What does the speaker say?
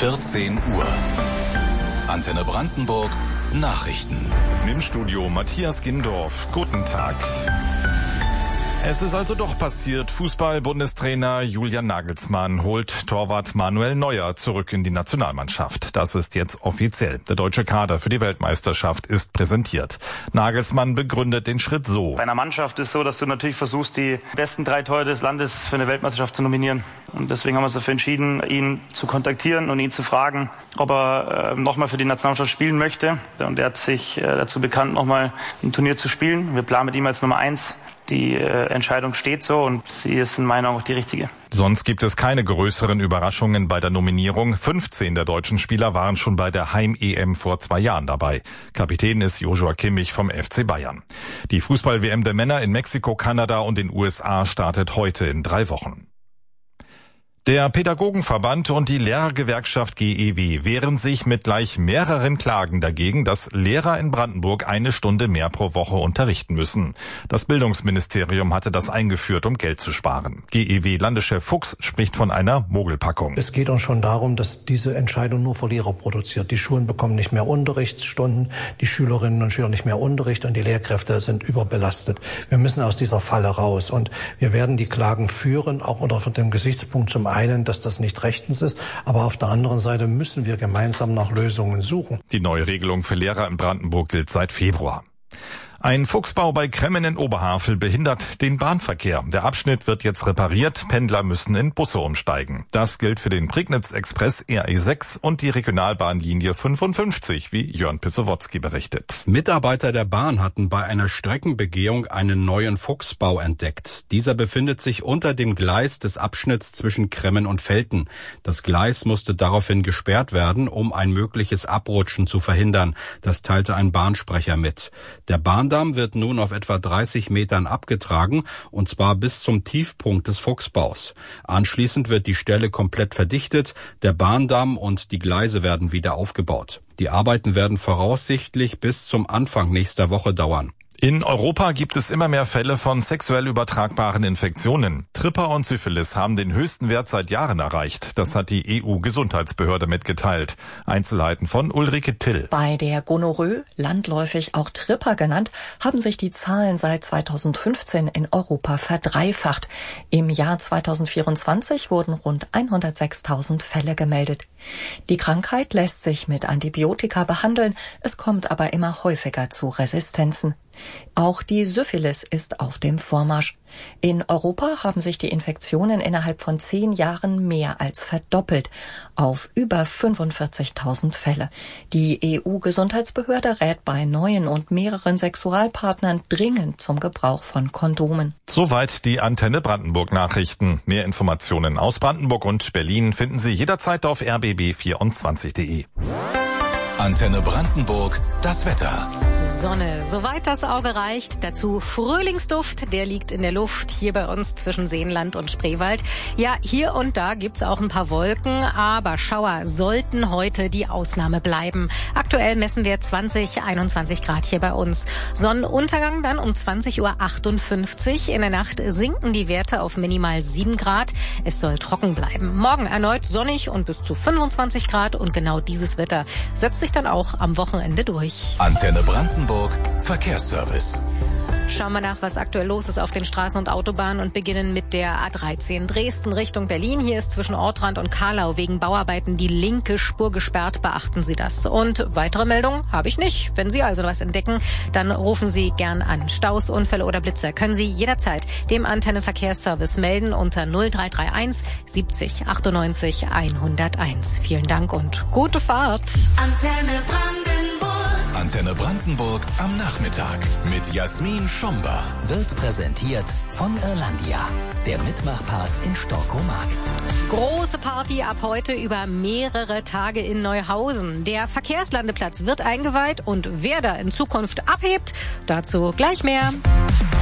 14 Uhr. Antenne Brandenburg Nachrichten. Im Studio Matthias Gindorf. Guten Tag. Es ist also doch passiert. Fußball-Bundestrainer Julian Nagelsmann holt Torwart Manuel Neuer zurück in die Nationalmannschaft. Das ist jetzt offiziell. Der deutsche Kader für die Weltmeisterschaft ist präsentiert. Nagelsmann begründet den Schritt so. Bei einer Mannschaft ist so, dass du natürlich versuchst, die besten 3 Torhüter des Landes für eine Weltmeisterschaft zu nominieren. Und deswegen haben wir uns dafür entschieden, ihn zu kontaktieren und ihn zu fragen, ob er nochmal für die Nationalmannschaft spielen möchte. Und er hat sich dazu bekannt, nochmal ein Turnier zu spielen. Wir planen mit ihm als Nummer 1. Die Entscheidung steht so und sie ist in meinen Augen auch die richtige. Sonst gibt es keine größeren Überraschungen bei der Nominierung. 15 der deutschen Spieler waren schon bei der Heim-EM vor 2 Jahren dabei. Kapitän ist Joshua Kimmich vom FC Bayern. Die Fußball-WM der Männer in Mexiko, Kanada und den USA startet heute in 3 Wochen. Der Pädagogenverband und die Lehrergewerkschaft GEW wehren sich mit gleich mehreren Klagen dagegen, dass Lehrer in Brandenburg 1 Stunde mehr pro Woche unterrichten müssen. Das Bildungsministerium hatte das eingeführt, um Geld zu sparen. GEW-Landeschef Fuchs spricht von einer Mogelpackung. Es geht uns schon darum, dass diese Entscheidung nur Verlierer produziert. Die Schulen bekommen nicht mehr Unterrichtsstunden, die Schülerinnen und Schüler nicht mehr Unterricht und die Lehrkräfte sind überbelastet. Wir müssen aus dieser Falle raus und wir werden die Klagen führen, auch unter dem Gesichtspunkt zum einen, dass das nicht rechtens ist, aber auf der anderen Seite müssen wir gemeinsam nach Lösungen suchen. Die neue Regelung für Lehrer in Brandenburg gilt seit Februar. Ein Fuchsbau bei Kremmen in Oberhavel behindert den Bahnverkehr. Der Abschnitt wird jetzt repariert, Pendler müssen in Busse umsteigen. Das gilt für den Prignitz-Express RE6 und die Regionalbahnlinie 55, wie Jörn Pissowotzki berichtet. Mitarbeiter der Bahn hatten bei einer Streckenbegehung einen neuen Fuchsbau entdeckt. Dieser befindet sich unter dem Gleis des Abschnitts zwischen Kremmen und Velten. Das Gleis musste daraufhin gesperrt werden, um ein mögliches Abrutschen zu verhindern. Das teilte ein Bahnsprecher mit. Der Bahndamm wird nun auf etwa 30 Metern abgetragen, und zwar bis zum Tiefpunkt des Fuchsbaus. Anschließend wird die Stelle komplett verdichtet, der Bahndamm und die Gleise werden wieder aufgebaut. Die Arbeiten werden voraussichtlich bis zum Anfang nächster Woche dauern. In Europa gibt es immer mehr Fälle von sexuell übertragbaren Infektionen. Tripper und Syphilis haben den höchsten Wert seit Jahren erreicht. Das hat die EU-Gesundheitsbehörde mitgeteilt. Einzelheiten von Ulrike Till. Bei der Gonorrhoe, landläufig auch Tripper genannt, haben sich die Zahlen seit 2015 in Europa verdreifacht. Im Jahr 2024 wurden rund 106.000 Fälle gemeldet. Die Krankheit lässt sich mit Antibiotika behandeln, es kommt aber immer häufiger zu Resistenzen. Auch die Syphilis ist auf dem Vormarsch. In Europa haben sich die Infektionen innerhalb von 10 Jahren mehr als verdoppelt, auf über 45.000 Fälle. Die EU-Gesundheitsbehörde rät bei neuen und mehreren Sexualpartnern dringend zum Gebrauch von Kondomen. Soweit die Antenne Brandenburg Nachrichten. Mehr Informationen aus Brandenburg und Berlin finden Sie jederzeit auf rbb24.de. Antenne Brandenburg, das Wetter. Sonne, soweit das Auge reicht. Dazu Frühlingsduft, der liegt in der Luft hier bei uns zwischen Seenland und Spreewald. Ja, hier und da gibt's auch ein paar Wolken, aber Schauer sollten heute die Ausnahme bleiben. Aktuell messen wir 21 Grad hier bei uns. Sonnenuntergang dann um 20:58 Uhr. In der Nacht sinken die Werte auf minimal 7 Grad. Es soll trocken bleiben. Morgen erneut sonnig und bis zu 25 Grad und genau dieses Wetter setzt sich dann auch am Wochenende durch. Antenne Brandenburg Verkehrsservice. Schauen wir nach, was aktuell los ist auf den Straßen und Autobahnen und beginnen mit der A13 Dresden Richtung Berlin. Hier ist zwischen Ortrand und Karlau wegen Bauarbeiten die linke Spur gesperrt. Beachten Sie das. Und weitere Meldungen habe ich nicht. Wenn Sie also was entdecken, dann rufen Sie gern an. Staus, Unfälle oder Blitzer können Sie jederzeit dem Antenne Verkehrsservice melden unter 0331 70 98 101. Vielen Dank und gute Fahrt. Antenne Brandenburg am Nachmittag mit Jasmin Schomba. Wird präsentiert von Irlandia, der Mitmachpark in Storkomark. Große Party ab heute über mehrere Tage in Neuhausen. Der Verkehrslandeplatz wird eingeweiht und wer da in Zukunft abhebt, dazu gleich mehr.